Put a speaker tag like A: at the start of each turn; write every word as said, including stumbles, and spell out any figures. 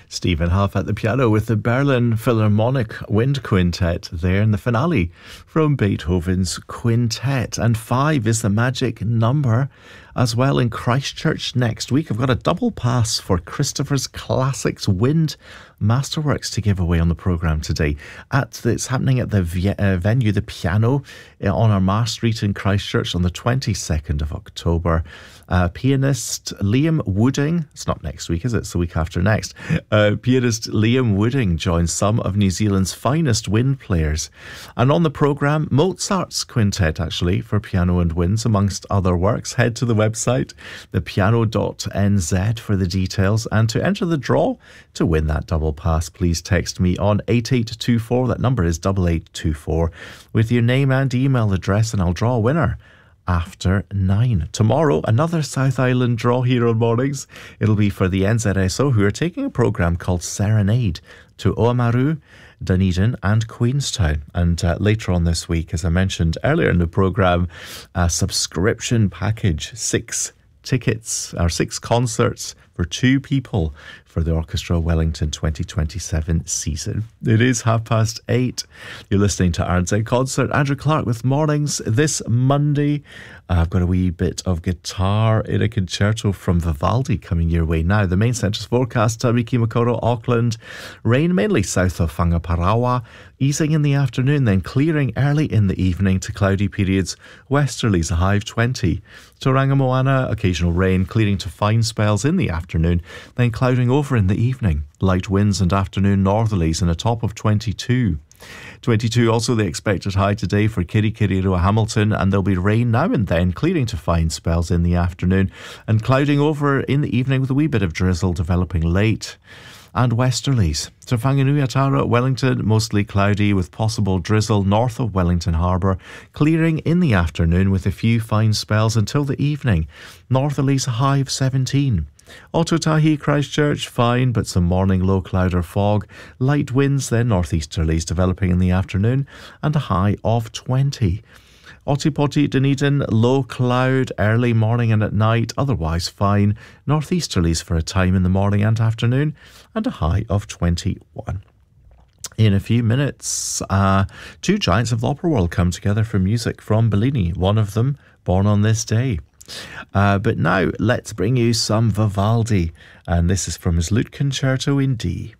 A: Stephen Huff at the piano with the Berlin Philharmonic Wind Quintet there in the finale from Beethoven's Quintet. And five is the magic number as well in Christchurch next week. I've got a double pass for Christopher's Classics Wind Masterworks to give away on the programme today. At It's happening at the v- uh, venue, The Piano, uh, on Armagh Street in Christchurch on the twenty-second of October. Uh, pianist Liam Wooding, it's not next week, is it? It's the week after next. Uh, pianist Liam Wooding joins some of New Zealand's finest wind players. And on the programme, Mozart's Quintet, actually, for piano and winds, amongst other works. Head to the website, the piano dot n z, for the details. And to enter the draw to win that double pass, please text me on eight eight two four. That number is eight eight two four with your name and email address, and I'll draw a winner after nine. Tomorrow, another South Island draw here on Mornings. It'll be for the N Z S O, who are taking a programme called Serenade to Oamaru, Dunedin and Queenstown. And uh, later on this week, as I mentioned earlier in the programme, a subscription package, six tickets, or six concerts for two people for the Orchestra Wellington twenty twenty-seven season. It is half past eight. You're listening to R N Z Concert. Andrew Clark with Mornings this Monday. I've got a wee bit of guitar in a concerto from Vivaldi coming your way now. The main centre's forecast, Tamiki Makaurau, Auckland. Rain mainly south of Whangaparaoa, easing in the afternoon, then clearing early in the evening to cloudy periods. Westerlies a high of twenty. Tauranga Moana, occasional rain, clearing to fine spells in the afternoon, then clouding over in the evening. Light winds and afternoon northerlies and a top of twenty-two. twenty-two also the expected high today for Kirikiriroa, Hamilton, and there'll be rain now and then, clearing to fine spells in the afternoon and clouding over in the evening with a wee bit of drizzle developing late. And westerlies. Te Whanganui-a-Tara, Wellington, mostly cloudy with possible drizzle north of Wellington Harbour, clearing in the afternoon with a few fine spells until the evening. Northerlies a high of seventeen. Otautahi, Christchurch, fine, but some morning low cloud or fog. Light winds, then northeasterlies developing in the afternoon, and a high of twenty. Otipoti, Dunedin, low cloud, early morning and at night, otherwise fine. Northeasterlies for a time in the morning and afternoon, and a high of twenty-one. In a few minutes, uh, two giants of the opera world come together for music from Bellini, one of them born on this day. Uh, but now, let's bring you some Vivaldi, and this is from his Lute Concerto in D.